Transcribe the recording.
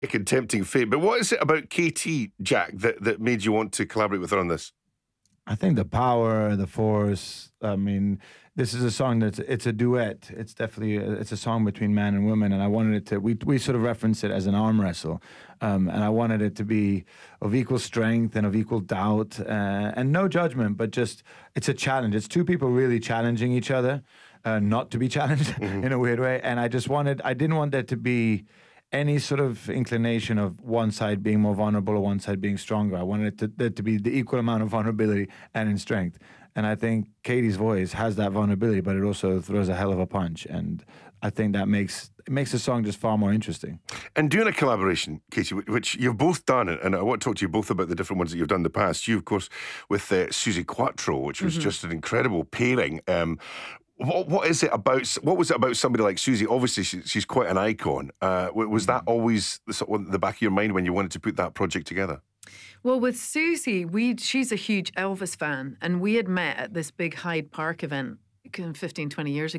and tempting fate. But what is it about Katie, Jack, that made you want to collaborate with her on this? I think the power, the force. I mean, this is a song it's a duet. It's definitely it's a song between man and woman, and I wanted it to. We sort of reference it as an arm wrestle, and I wanted it to be of equal strength and of equal doubt, and no judgment, but just it's a challenge. It's two people really challenging each other, not to be challenged in a weird way. And I didn't want there to be any sort of inclination of one side being more vulnerable or one side being stronger. I wanted there to be the equal amount of vulnerability and in strength. And I think Katie's voice has that vulnerability, but it also throws a hell of a punch. And I think that makes the song just far more interesting. And doing a collaboration, Katie, which you've both done, and I want to talk to you both about the different ones that you've done in the past. You, of course, with Susie Quattro, which was just an incredible pairing. What is it about? What was it about somebody like Susie? Obviously, she's quite an icon. Was that always the back of your mind when you wanted to put that project together? Well, with Susie, she's a huge Elvis fan, and we had met at this big Hyde Park event 15, 20 years ago.